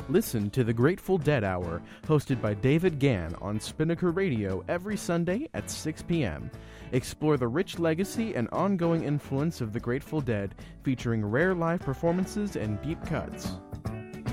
Listen to the Grateful Dead Hour, hosted by David Gann on Spinnaker Radio every Sunday at 6 p.m. Explore the rich legacy and ongoing influence of the Grateful Dead, featuring rare live performances and deep cuts.